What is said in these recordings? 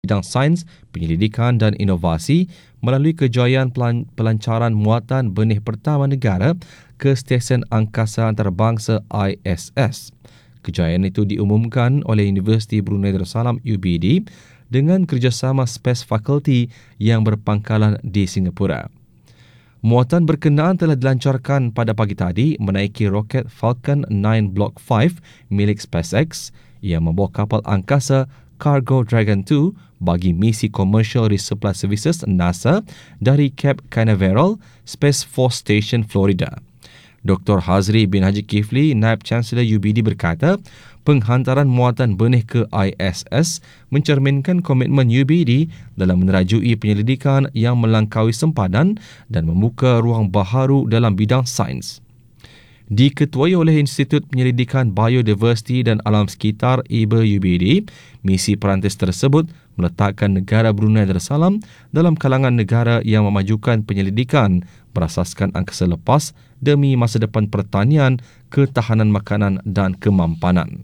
bidang sains, penyelidikan dan inovasi melalui kejayaan pelancaran muatan benih pertama negara ke Stesen Angkasa Antarabangsa ISS. Kejayaan itu diumumkan oleh Universiti Brunei Darussalam UBD dengan kerjasama Space Faculty yang berpangkalan di Singapura. Muatan berkenaan telah dilancarkan pada pagi tadi menaiki roket Falcon 9 Block 5 milik SpaceX yang membawa kapal angkasa Cargo Dragon 2 bagi misi Commercial Resupply Services NASA dari Cape Canaveral Space Force Station, Florida. Dr. Hazri bin Haji Kifli, Naib Chancellor UBD berkata, penghantaran muatan benih ke ISS mencerminkan komitmen UBD dalam menerajui penyelidikan yang melangkaui sempadan dan membuka ruang baharu dalam bidang sains. Diketuai oleh Institut Penyelidikan Biodiversiti dan Alam Sekitar IBA UBD, misi perantis tersebut meletakkan negara Brunei Darussalam dalam kalangan negara yang memajukan penyelidikan berasaskan angkasa lepas demi masa depan pertanian, ketahanan makanan dan kemampanan.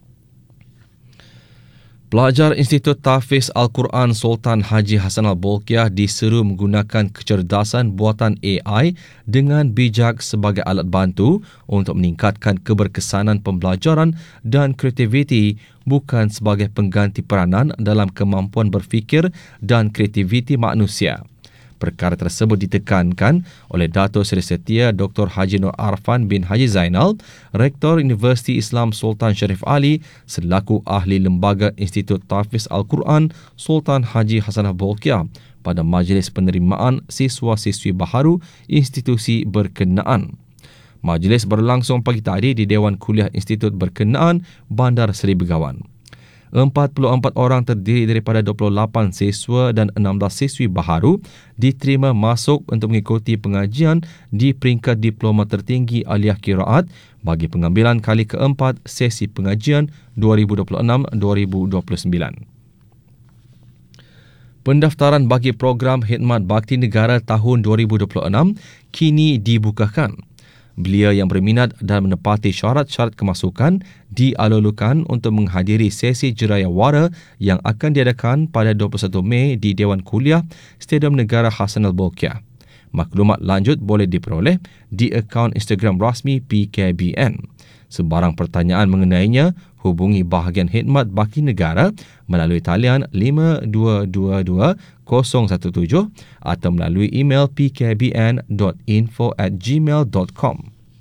Pelajar Institut Tahfiz Al-Quran Sultan Haji Hassanal Bolkiah diseru menggunakan kecerdasan buatan AI dengan bijak sebagai alat bantu untuk meningkatkan keberkesanan pembelajaran dan kreativiti, bukan sebagai pengganti peranan dalam kemampuan berfikir dan kreativiti manusia. Perkara tersebut ditekankan oleh Dato' Seri Setia Dr. Haji Nur Arfan bin Haji Zainal, Rektor Universiti Islam Sultan Sharif Ali selaku Ahli Lembaga Institut Tahfiz Al-Quran Sultan Haji Hassanal Bolkiah pada majlis penerimaan siswa-siswi baharu institusi berkenaan. Majlis berlangsung pagi tadi di Dewan Kuliah Institut berkenaan Bandar Seri Begawan. 44 orang terdiri daripada 28 siswa dan 16 siswi baharu diterima masuk untuk mengikuti pengajian di peringkat diploma tertinggi Aliyah Qiraat bagi pengambilan kali keempat sesi pengajian 2026-2029. Pendaftaran bagi program Khidmat Bakti Negara tahun 2026 kini dibukakan. Belia yang berminat dan menepati syarat-syarat kemasukan dialulukan untuk menghadiri sesi jerayawara yang akan diadakan pada 21 Mei di Dewan Kuliah Stadium Negara Hassanal Bolkiah. Maklumat lanjut boleh diperoleh di akaun Instagram rasmi PKBN. Sebarang pertanyaan mengenainya, hubungi bahagian Khidmat Bakti Negara melalui talian 5222 017 atau melalui email pkbn.info@gmail.com.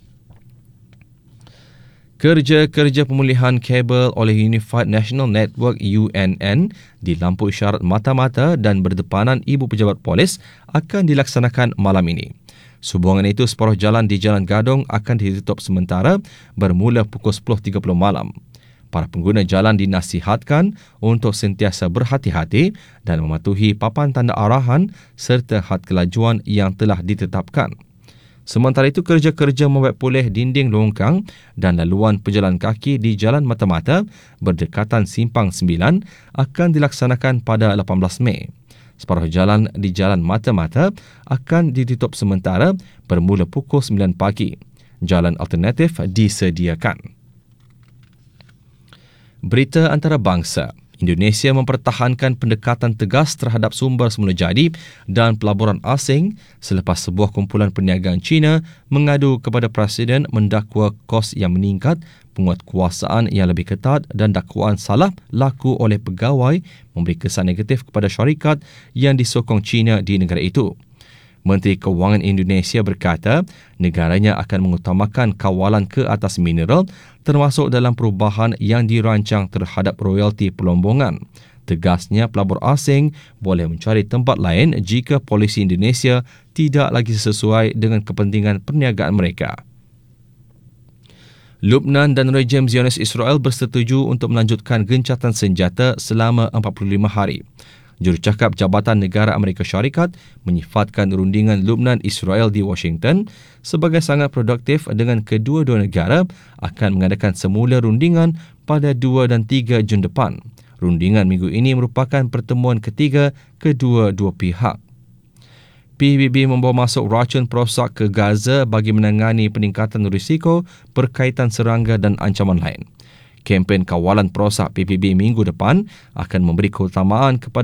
Kerja-kerja pemulihan kabel oleh Unified National Network UNN di lampu isyarat mata-mata dan berdepanan Ibu Pejabat Polis akan dilaksanakan malam ini. Sambungan itu separuh jalan di Jalan Gadong akan ditutup sementara bermula pukul 10.30 malam. Para pengguna jalan dinasihatkan untuk sentiasa berhati-hati dan mematuhi papan tanda arahan serta had kelajuan yang telah ditetapkan. Sementara itu, kerja-kerja membuat pulih dinding longkang dan laluan pejalan kaki di Jalan Mata-Mata berdekatan Simpang 9 akan dilaksanakan pada 18 Mei. Separuh jalan di Jalan Mata-Mata akan ditutup sementara bermula pukul 9 pagi. Jalan alternatif disediakan. Berita antarabangsa. Indonesia mempertahankan pendekatan tegas terhadap sumber semula jadi dan pelaburan asing selepas sebuah kumpulan perniagaan China mengadu kepada Presiden mendakwa kos yang meningkat, penguatkuasaan yang lebih ketat dan dakwaan salah laku oleh pegawai memberi kesan negatif kepada syarikat yang disokong China di negara itu. Menteri Kewangan Indonesia berkata negaranya akan mengutamakan kawalan ke atas mineral termasuk dalam perubahan yang dirancang terhadap royalti pelombongan. Tegasnya, pelabur asing boleh mencari tempat lain jika polisi Indonesia tidak lagi sesuai dengan kepentingan perniagaan mereka. Lubnan dan rejim Zionis Israel bersetuju untuk melanjutkan gencatan senjata selama 45 hari. Jurucakap Jabatan Negara Amerika Syarikat menyifatkan rundingan Lubnan Israel di Washington sebagai sangat produktif dengan kedua-dua negara akan mengadakan semula rundingan pada 2 dan 3 Jun depan. Rundingan minggu ini merupakan pertemuan ketiga kedua-dua pihak. PBB membawa masuk racun perosak ke Gaza bagi menangani peningkatan risiko berkaitan serangga dan ancaman lain. Kempen kawalan perosak PBB minggu depan akan memberi keutamaan kepada